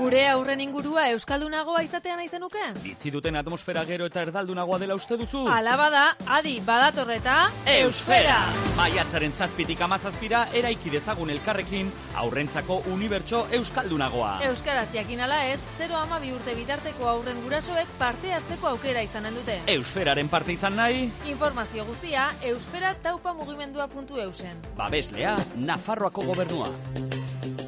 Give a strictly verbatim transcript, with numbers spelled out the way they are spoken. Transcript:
Gure aurren ingurua euskaldunagoa izatea nahi zenuke? Bizi duten atmosfera gero eta erdaldunagoa dela uste duzu? Hala bada, adi, badatorreta, Eusfera! Maiatzaren zazpitik amazazpira eraiki dezagun elkarrekin aurrentzako unibertso euskaldunagoa. Euskaraz jakin ala ez, zero hamabi urte bitarteko aurren gurasoek parte hartzeko aukera izanen dute. Eusferaren parte izan nahi? Informazio guztia, eusfera taupa mugimendua puntu eusen. Babeslea, Nafarroako gobernua.